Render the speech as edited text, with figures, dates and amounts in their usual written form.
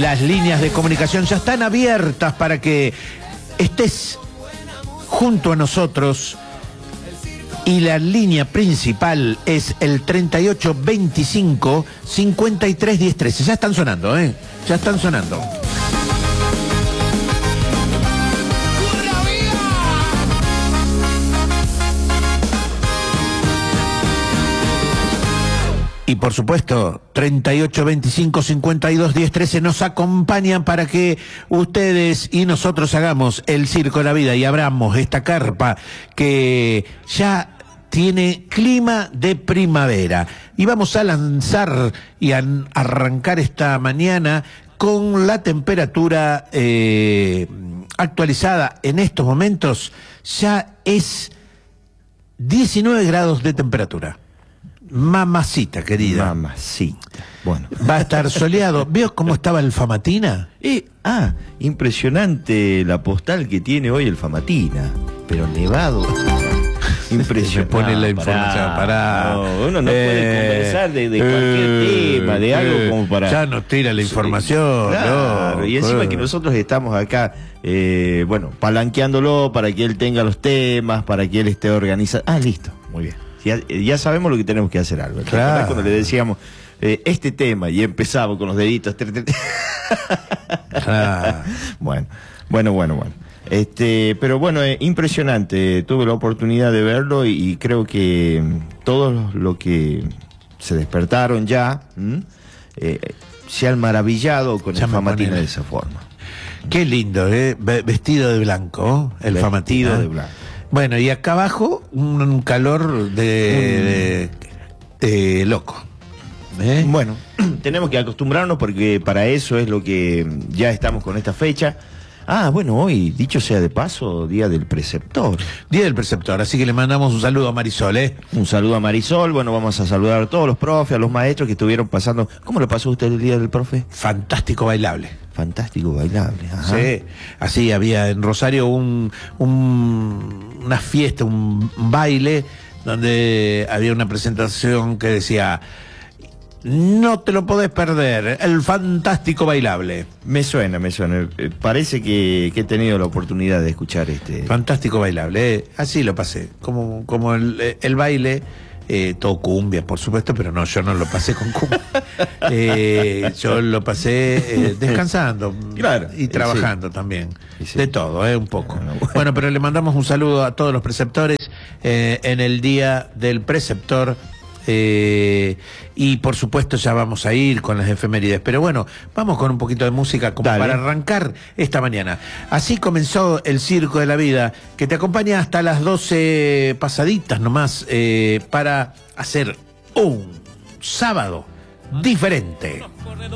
Las líneas de comunicación ya están abiertas para que estés junto a nosotros. Y la línea principal es el 3825 53 10 13. Ya están sonando, ¿eh? Ya están sonando. Y por supuesto, 38 25 52 10 13 nos acompañan para que ustedes y nosotros hagamos el Circo de la Vida y abramos esta carpa que ya tiene clima de primavera. Y vamos a lanzar y a arrancar esta mañana con la temperatura actualizada en estos momentos. Ya es 19 grados de temperatura. Mamacita, querida. Mamacita. Bueno. Va a estar soleado. ¿Veo cómo estaba el Famatina? Impresionante la postal que tiene hoy el Famatina. Pero nevado. Impresionante. Pone la información. Pará. No, uno no puede conversar de cualquier tema, de algo como para... Ya nos tira la información. Claro, no, y encima que nosotros estamos acá, palanqueándolo para que él tenga los temas, para que él esté organizado. Listo, muy bien. Ya sabemos lo que tenemos que hacer, Albert. Claro. Cuando le decíamos este tema y empezamos con los deditos. Bueno. Pero bueno, impresionante. Tuve la oportunidad de verlo y creo que todos los que se despertaron ya se han maravillado con el Famatina de esa forma. Qué lindo, vestido de blanco, el Famatina. De blanco. Bueno, y acá abajo un calor de loco. Bueno, tenemos que acostumbrarnos porque para eso es lo que ya estamos con esta fecha. Bueno, hoy, dicho sea de paso, Día del Preceptor. Día del Preceptor, así que le mandamos un saludo a Marisol, Un saludo a Marisol. Bueno, vamos a saludar a todos los profes, a los maestros que estuvieron pasando. ¿Cómo lo pasó usted el Día del Profe? Fantástico bailable. Fantástico bailable, ajá. Sí, así había en Rosario una fiesta, un baile, donde había una presentación que decía: no te lo podés perder, el fantástico bailable. Me suena. Parece que he tenido la oportunidad de escuchar Fantástico bailable, así lo pasé, como el baile. Todo cumbia, por supuesto, pero no, yo no lo pasé con cumbia. Yo lo pasé descansando, claro, y trabajando también. Sí. De todo, un poco. Bueno, pero le mandamos un saludo a todos los preceptores en el Día del Preceptor. Y por supuesto ya vamos a ir con las efemérides, pero bueno, vamos con un poquito de música como para arrancar esta mañana. Así comenzó el Circo de la Vida, que te acompaña hasta las 12 pasaditas nomás, para hacer un sábado diferente.